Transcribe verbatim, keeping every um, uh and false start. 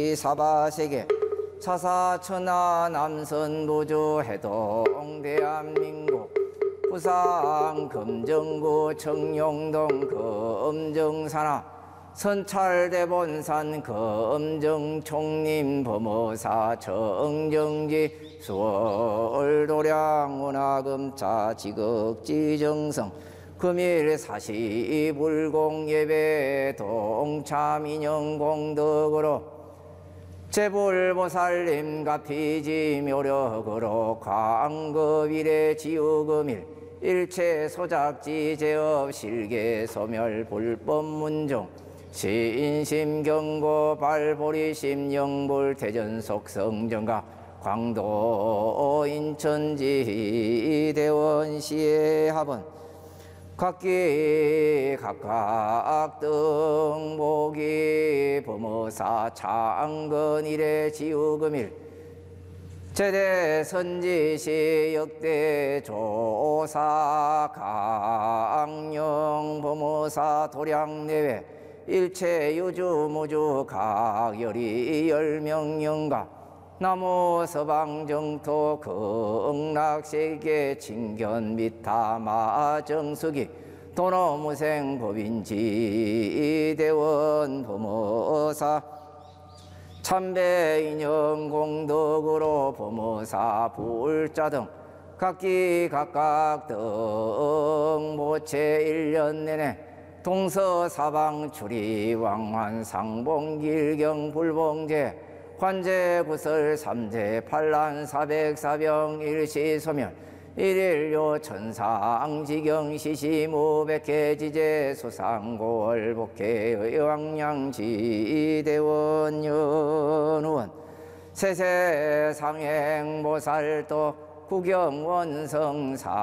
사바세계 차사천하 남선부주 해동 대한민국 부산 금정구 청룡동 금정산하 선찰대본산 금정총림 범어사 정정지 수월도량 원화금자 지극지정성 금일 사시불공예배 동참인영공덕으로 제불보살님 가피지 묘력으로 광급일의 지우금일 일체 소작지 제업 실계 소멸 불법문종 신심경고 발보리심 영불 대전속성정가 광도 인천지 대원시의 합은 각기 각각 등복이 범어사 창건일의 지우금일 제대 선지시 역대 조사 강령 범어사 도량내외 일체 유주무주 각열이 열명영가 나무 서방정토 극락세계 칭견 미타마 정수기 도노무생 법인지 대원 범어사 참배인영 공덕으로 범어사 불자 등 각기 각각 등 모체 일 년 내내 동서사방 출이 왕환 상봉길경 불봉제 관제 구설 삼제 팔란 사백사병 일시소멸 일일요 천상지경 시시무백해지제 수상고월복해 의왕량지 대원연우원 세세상행보살도 구경원성사